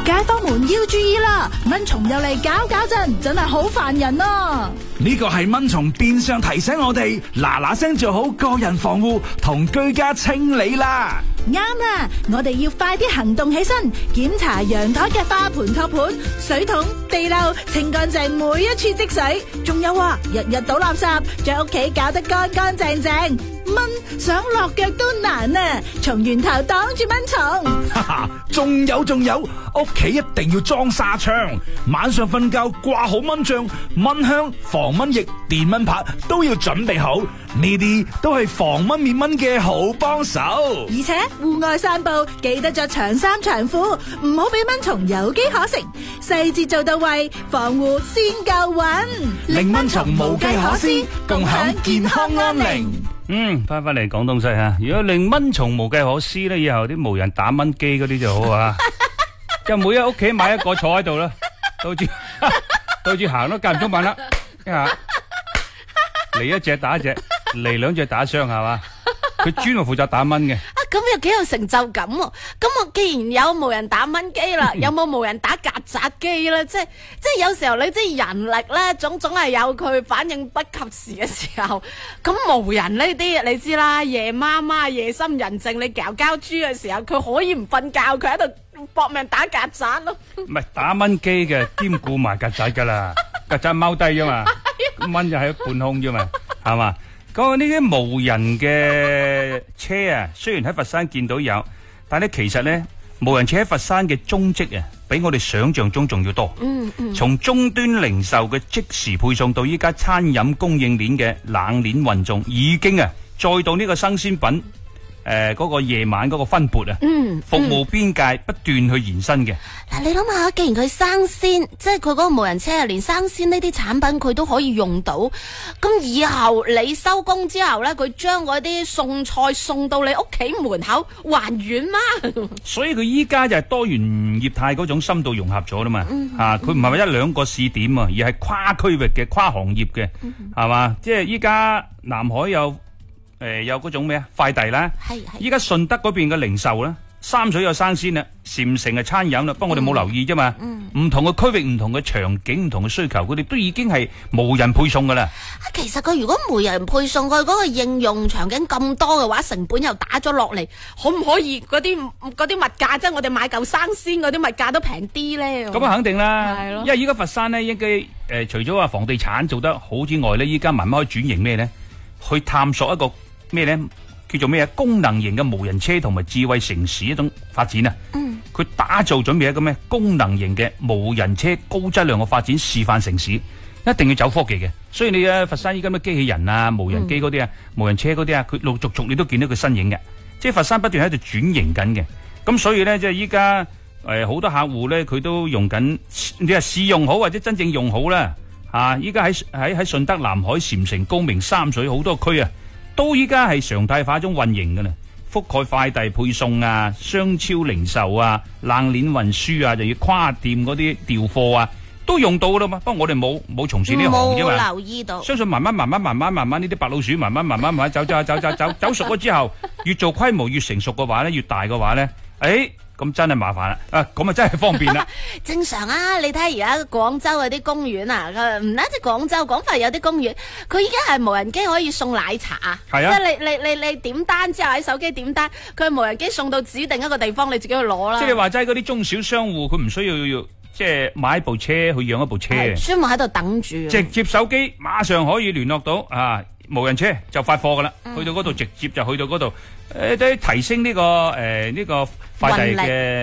街坊們要注意啦，蚊蟲又嚟搞震，真係好煩人啊！ 呢個係蚊蟲變相提醒我哋嗱嗱聲做好個人防護同居家清理啦。 啱啦，我哋要快啲行動起身，檢查陽台嘅花盆托盤、水桶、地漏，清乾淨每一處積水。仲有啊，日日倒垃圾，將屋企搞得乾乾淨淨。蚊想落腳都難啊！從源頭擋住蚊蟲。 哈哈，仲有，屋企一定要裝紗窗，晚上瞓覺掛好蚊帳、蚊香、防蚊液、電蚊拍都要準備好，呢啲都係防蚊滅蚊嘅好幫手。 而且戶外散步記得着長衫長褲，唔好俾蚊蟲有機可乘，細節做到位，防護先夠穩， 令蚊蟲無計可施，共享健康安寧。 翻嚟廣東西吓，如果令蚊蟲無計可施咧，以後啲無人打蚊機嗰啲就好啊，就每一屋企買一個坐喺度啦，對住行咯，間唔中問啦，一下嚟一隻打一隻，嚟兩隻打雙係嘛，佢專係負責打蚊嘅。 咁又幾有成就感喎！咁我既然有無人打蚊機啦，有冇無人打曱甴機咧？即係有時候你知人力咧，總係有佢反應不及時嘅時候。咁無人呢啲你知啦，夜媽媽夜深人靜，你搞豬嘅時候，佢可以唔瞓覺，佢喺度搏命打曱甴咯。 唔係打蚊機嘅，兼顧埋曱甴噶啦，曱甴踎低啫嘛，蚊就喺半空啫嘛，係嘛？講呢啲無人嘅車啊，雖然喺佛山見到有，但係其實咧無人車喺佛山嘅蹤跡啊，比我哋想象中仲要多。從終端零售嘅即時配送到依家餐飲供應鏈嘅冷鏈運送，已經啊再到呢個生鮮品嗰個夜晚嗰個分撥啊，服務邊界不斷去延伸嘅。 嗱，你諗下，既然佢生鮮，即係佢嗰個無人車啊，連生鮮呢啲產品佢都可以用到，咁以後你收工之後咧，佢將嗰啲餸菜送到你屋企門口，還遠嗎？ 所以佢依家就係多元業態嗰種深度融合咗啦嘛，佢唔係話一兩個試點啊，而係跨區域嘅、跨行業嘅，係嘛？即係依家南海有嗰種咩啊快遞啦，依家順德嗰邊嘅零售啦，三水有生鮮啦，禪城係餐飲啦，不過我哋冇留意啫嘛。唔同嘅區域、唔同嘅場景、唔同嘅需求，佢哋都已經係無人配送噶啦。 其實佢如果無人配送，佢嗰個應用場景咁多嘅話，成本又打咗落嚟，可唔可以嗰啲物價，即係我哋買嚿生鮮嗰啲物價都平啲咧？ 咁啊肯定啦， 係咯， 因為依家佛山咧，應該除咗話房地產做得好之外咧，依家慢慢可以轉型咩咧？去探索一個咩咧？叫做咩啊？功能型嘅無人車同埋智慧城市一種發展啊！佢打造準備一個咩功能型嘅無人車高質量嘅發展示範城市，一定要走科技嘅。所以你佛山依家咩機器人啊、無人機嗰啲啊、無人車嗰啲啊，佢陸續你都見到佢身影嘅。即係佛山不斷喺度轉型緊嘅。咁所以咧，即係依家好多客戶咧，佢都用緊，你話試用好或者真正用好啦。依家喺順德、南海、禪城、高明、三水好多區啊，都依家係常態化中運營㗎啦，覆蓋快遞配送啊、商超零售啊、冷鏈運輸啊，就要跨店嗰啲調貨啊，都用到㗎啦嘛。不過我哋冇從事呢行啫嘛。 冇留意到。 相信慢慢呢啲白老鼠慢慢走熟咗之後，越做規模越成熟嘅話咧，越大嘅話咧，咁真係麻煩啦，咁啊真係方便啦。 正常啊，你睇而家廣州嗰啲公園啊，唔單止廣州，廣佛有啲公園，佢依家係無人機可以送奶茶啊。係啊，即係你點單之後喺手機點單，佢係無人機送到指定一個地方，你自己去攞啦。 即係你話齋嗰啲中小商戶，佢唔需要即係買一部車去養一部車， 專門喺度等住， 直接手機馬上可以聯絡到無人車就發貨噶啦，去到嗰度直接就去到嗰度，提升呢個快遞嘅